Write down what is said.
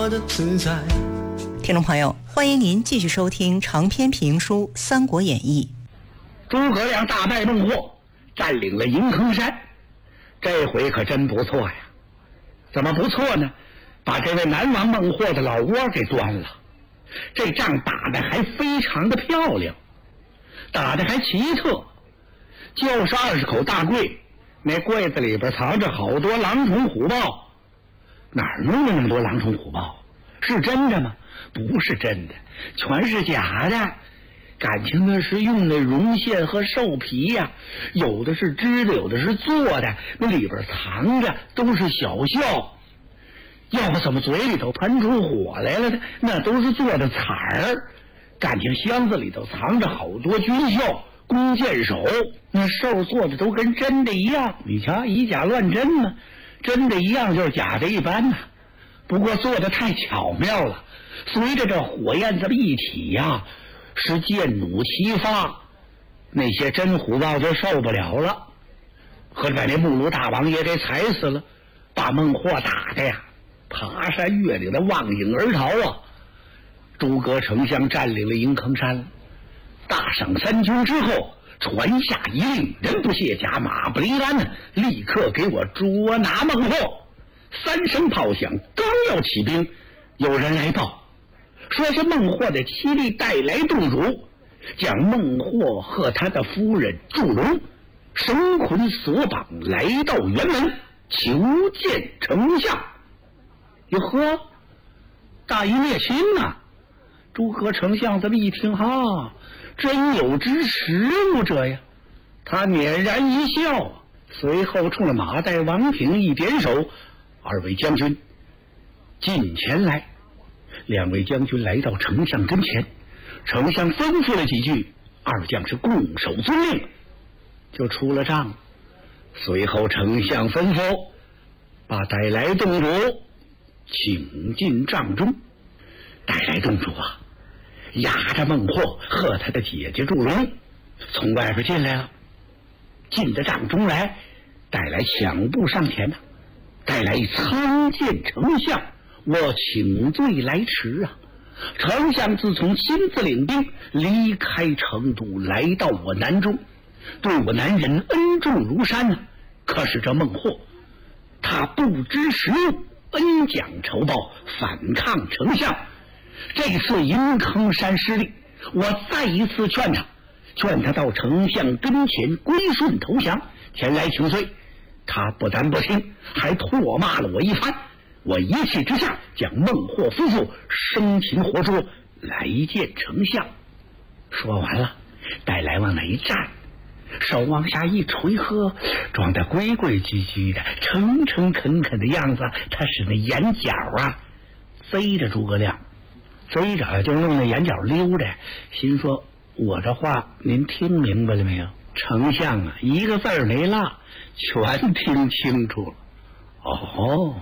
我的自在。 听众朋友，欢迎您继续收听长篇评书《三国演义》。 诸葛亮大败孟获，占领了营坑山，这回可真不错呀！怎么不错呢？把这位南王孟获的老窝给钻了。这仗打得还非常的漂亮，打得还奇特，就是20口大柜，那柜子里边藏着好多狼虫虎豹。哪儿弄的那么多狼虫虎豹？是真的吗？不是真的，全是假的。感情那是用的绒线和兽皮呀，有的是织的，有的是做的，那里边藏着都是小鸮。要不怎么嘴里头喷出火来了呢？那都是做的彩儿。感情箱子里头藏着好多军校、弓箭手，那兽做的都跟真的一样。你瞧，以假乱真嘛，真的一样就是假的一般呐。不过做的太巧妙了，随着这火焰这么一起呀，是箭弩齐发，那些真虎豹就受不了了，可把那木卢大王也给踩死了，把孟获打的呀爬山越岭的望影而逃啊！诸葛丞相占领了营坑山，大赏3军之后，传下一令，人不卸甲，马不离鞍，立刻给我捉拿孟获。3声炮响，刚要起兵，有人来报，说是孟获的妻弟带来洞主，将孟获和他的夫人祝融绳捆索绑，来到辕门求见丞相。哟呵，大义灭亲啊！诸葛丞相这么一听，哈，真有支持乎这呀！他捻然一笑，随后冲了马岱、王平一点手：“2位将军，近前来。”2位将军来到丞相跟前，丞相吩咐了几句，二将是拱手遵令，就出了帐。随后丞相吩咐把带来洞主请进帐中。带来洞主啊，押着孟获和他的姐姐祝融从外边进来了。进到帐中来，带来抢步上前呐，带来参见丞相，我请罪来迟啊！丞相自从亲自领兵离开成都，来到我南中，对我南人恩重如山啊。可是这孟获，他不知时务，恩将仇报，反抗丞相。这次营坑山失利，我再一次劝他到丞相跟前归顺投降，前来请罪。他不但不听，还唾骂了我一番。我一气之下，将孟获夫妇生擒活捉，来见丞相。说完了，带来往那一站，手往下一垂，呵，装得规规矩矩的，诚诚恳恳的样子。他使那眼角啊贼着诸葛亮，贼着就用那眼角溜着，心说我这话您听明白了没有？丞相啊，一个字儿没落，全听清楚了。哦。